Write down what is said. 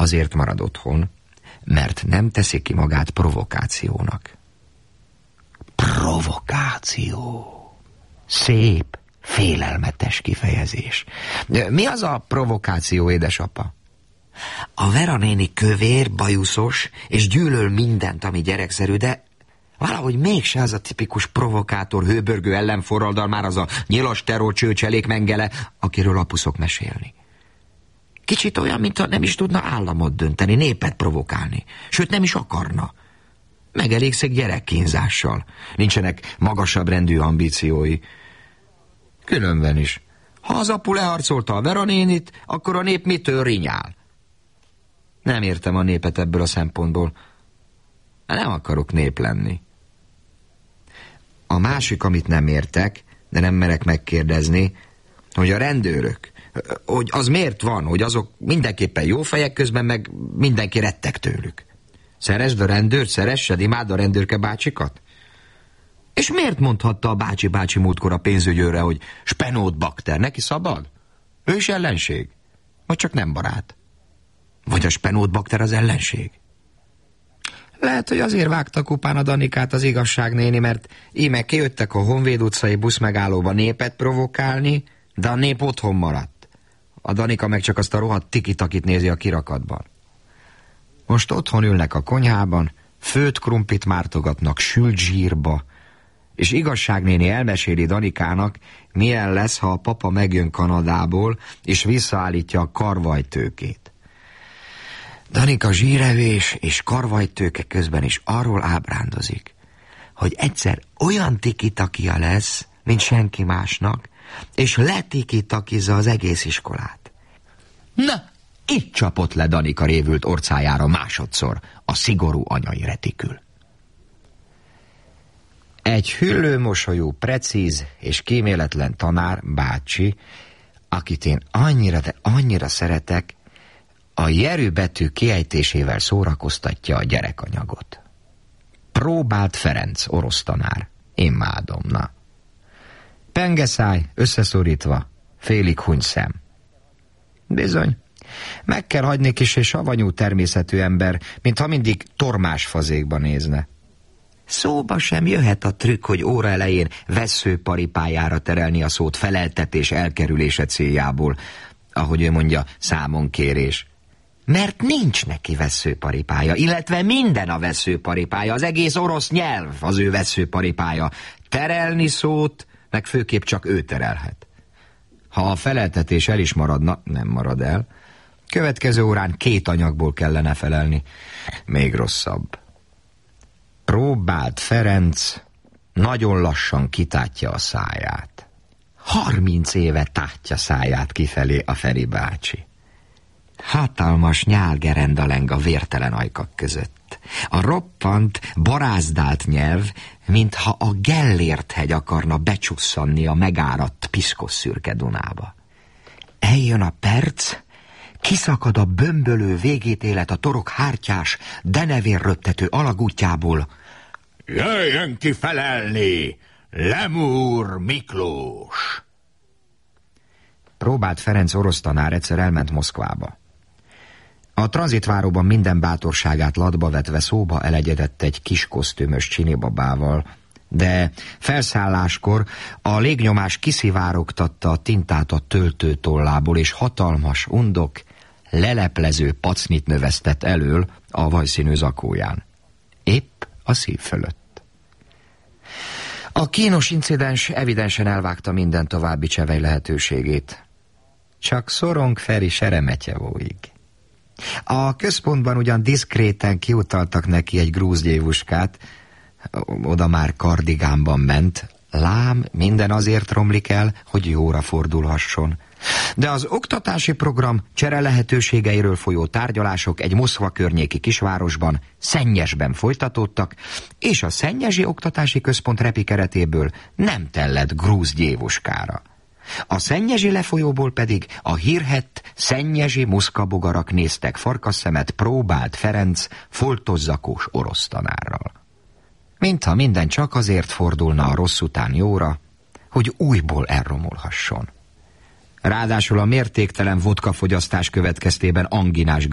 azért marad otthon, mert nem teszi ki magát provokációnak. Provokáció. Szép, félelmetes kifejezés. Mi az a provokáció, édesapa? A Vera néni kövér, bajuszos, és gyűlöl mindent, ami gyerekszerű, de valahogy mégse az a tipikus provokátor, hőbörgő ellenforraldal, már az a nyilas terrorcsőcselék mengele, akiről apuszok mesélni. Kicsit olyan, mintha nem is tudna államot dönteni, népet provokálni. Sőt, nem is akarna. Megelégszik gyerekkínzással. Nincsenek magasabb rendű ambíciói. Különben is. Ha az apu leharcolta a Vera nénit, akkor a nép mitől rinyál? Nem értem a népet ebből a szempontból. Nem akarok nép lenni. A másik, amit nem értek, de nem merek megkérdezni, hogy a rendőrök, hogy az miért van, hogy azok mindenképpen jó fejek, közben meg mindenki retteg tőlük. Szeresd a rendőrt, szeressed, imád a rendőrke bácsikat? És miért mondhatta a bácsi múltkor a pénzügyőre, hogy Spenót bakter, neki szabad? Ő is ellenség? Vagy csak nem barát? Vagy a Spenót bakter az ellenség? Lehet, hogy azért vágta kupán a Danikát az igazságnéni, mert íme kijöttek a Honvéd utcai buszmegállóba népet provokálni, de a nép otthon maradt. A Danika meg csak azt a rohadt tikitakit nézi a kirakatban. Most otthon ülnek a konyhában, főtt krumplit mártogatnak sült zsírba, és igazságnéni elmeséli Danikának, milyen lesz, ha a papa megjön Kanadából, és visszaállítja a karvajtőkét. Danika zsírevés és karvajtőke közben is arról ábrándozik, hogy egyszer olyan tiki-takia lesz, mint senki másnak, és letiki-takizza az egész iskolát. Na, itt csapott le Danika révült orcájára másodszor a szigorú anyai retikül. Egy hüllőmosolyú, precíz és kíméletlen tanár, bácsi, akit én annyira, de annyira szeretek, a Jerű betű kiejtésével szórakoztatja a gyerekanyagot. Próbált Ferenc, orosz tanár. Imádom, na. Pengeszáj, összeszorítva, félig huny szem. Bizony, meg kell hagyni kis és savanyú természetű ember, mintha mindig tormás fazékba nézne. Szóba sem jöhet a trükk, hogy óra elején vesszőparipájára terelni a szót feleltetés elkerülése céljából, ahogy ő mondja, számonkérés. Mert nincs neki vesszőparipája, illetve minden a vesszőparipája, az egész orosz nyelv az ő vesszőparipája. Terelni szót, meg főképp csak ő terelhet. Ha a feleltetés el is maradna, nem marad el, következő órán 2 anyagból kellene felelni. Még rosszabb. Próbált Ferenc nagyon lassan kitátja a száját. 30 éve tátja száját kifelé a Feri bácsi. Hatalmas nyálgerenda leng a vértelen ajkak között. A roppant, barázdált nyelv, mintha a Gellért-hegy akarna becsusszanni a megáradt piszkos szürke Dunába. Eljön a perc, kiszakad a bömbölő végítélet a torok hártyás, denevérröptető alagútjából. Jöjjön ki felelni, Lemúr Miklós! Próbált Ferenc orosz tanár egyszer elment Moszkvába. A tranzitváróban minden bátorságát latba vetve szóba elegyedett egy kis kosztümös csinibabával, de felszálláskor a légnyomás kiszivárogtatta a tintát a töltőtollából, és hatalmas, undok, leleplező pacnit növesztett elől a vajszínű zakóján. Épp a szív fölött. A kínos incidens evidensen elvágta minden további csevej lehetőségét. Csak szorong Feri Seremetyevóig. A központban ugyan diszkréten kiutaltak neki egy grúz gyévuskát, oda már kardigánban ment, lám minden azért romlik el, hogy jóra fordulhasson. De az oktatási program csere lehetőségeiről folyó tárgyalások egy Moszkva környéki kisvárosban, Szennyesben folytatódtak, és a Szennyesi Oktatási Központ repikeretéből nem tellett grúz gyévuskára. A szennyesi lefolyóból pedig a hírhett szennyesi muszkabogarak néztek farkasszemet Próbált Ferenc foltozzakós orosz tanárral. Mintha minden csak azért fordulna a rossz után jóra, hogy újból elromolhasson. Ráadásul a mértéktelen vodkafogyasztás következtében anginás